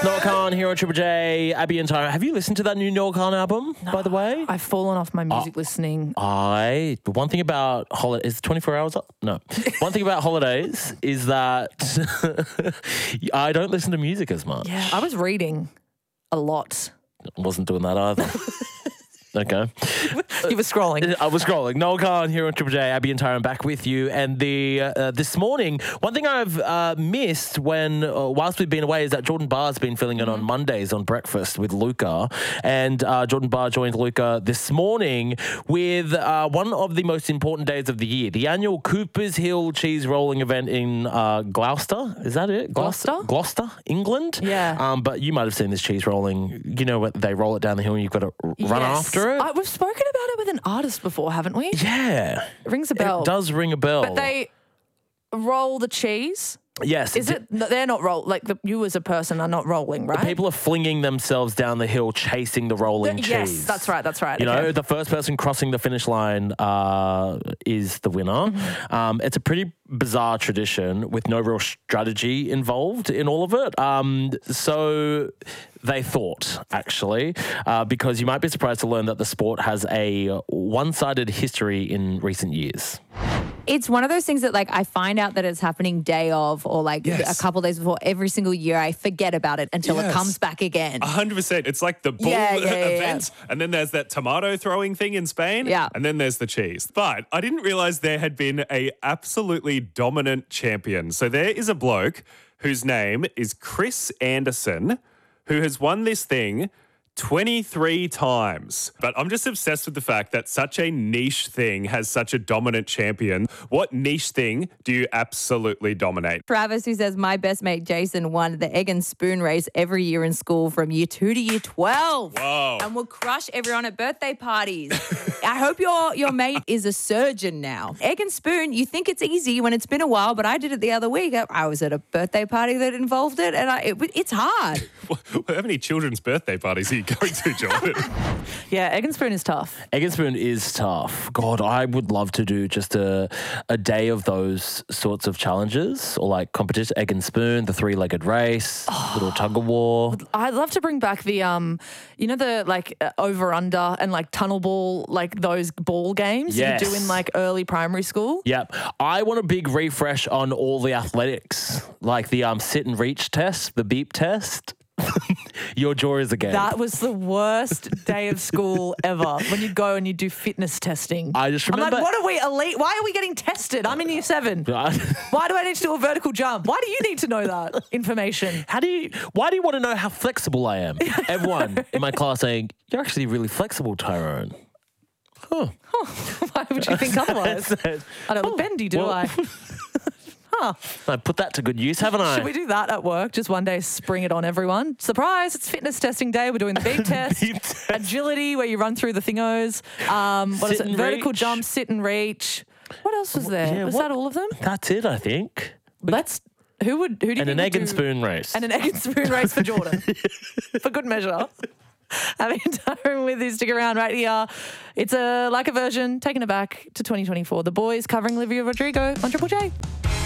Noah Khan here on Triple J. Abby and Tyra. Have you listened to that new Noah Khan album, by the way? I've fallen off my music listening. But one thing about holidays, is it 24 hours up? No. One thing about holidays is that I don't listen to music as much. Yeah, I was reading a lot. Wasn't doing that either. Okay. You were scrolling. I was scrolling. Noel Khan here on Triple J. Abby and Tyron back with you. And this morning, one thing I've missed whilst we've been away is that Jordan Barr's been filling in on Mondays on Breakfast with Luca. And Jordan Barr joined Luca this morning with one of the most important days of the year, the annual Coopers Hill Cheese Rolling event in Gloucester. Is that it? Gloucester, England? Yeah. But you might have seen this cheese rolling. You know, they roll it down the hill and you've got to run after it. We've spoken about it with an artist before, haven't we? Yeah. It rings a bell. It does ring a bell. But they roll the cheese. Yes. Is it? They're not you as a person are not rolling, right? People are flinging themselves down the hill chasing the rolling cheese. Yes, that's right. You know, the first person crossing the finish line is the winner. Mm-hmm. It's a pretty bizarre tradition with no real strategy involved in all of it. So they thought, actually, because you might be surprised to learn that the sport has a one-sided history in recent years. It's one of those things that, like, I find out that it's happening day of or, like, a couple of days before every single year. I forget about it until it comes back again. 100%. It's like the bull event, and then there's that tomato throwing thing in Spain, and then there's the cheese. But I didn't realise there had been a absolutely dominant champion. So there is a bloke whose name is Chris Anderson, who has won this thing 23 times. But I'm just obsessed with the fact that such a niche thing has such a dominant champion. What niche thing do you absolutely dominate? Travis, who says, my best mate Jason won the egg and spoon race every year in school from year 2 to year 12. Whoa. And will crush everyone at birthday parties. I hope your mate is a surgeon now. Egg and spoon, you think it's easy when it's been a while, but I did it the other week. I was at a birthday party that involved it, and it's hard. How many children's birthday parties are you going to, Jordan? Yeah, egg and spoon is tough. Egg and spoon is tough. God, I would love to do just a day of those sorts of challenges or like competition. Egg and spoon, the 3-legged race, little tug of war. I'd love to bring back the, the like over under and like tunnel ball, like those ball games you do in like early primary school. Yep. I want a big refresh on all the athletics, like the sit and reach test, the beep test. Your jaw is again. That was the worst day of school ever. When you go and you do fitness testing. I just remember. I'm like, what are we elite? Why are we getting tested? I'm in year 7. Why do I need to do a vertical jump? Why do you need to know that information? Why do you want to know how flexible I am? Everyone in my class saying, you're actually really flexible, Tyrone. Huh. Why would you think otherwise? I don't look bendy, do I? I put that to good use, haven't I? Should we do that at work? Just one day spring it on everyone. Surprise, it's fitness testing day. We're doing the beep test. Agility, where you run through the thingos. What is it? Vertical jump, sit and reach. What else was there? Yeah, was that all of them? That's it, I think. Who do you think And an egg and spoon race. And an egg and spoon race for Jordan. For good measure. Having Darren with you, stick around right here. It's like a version, taking it back to 2024. The Boys covering Olivia Rodrigo on Triple J.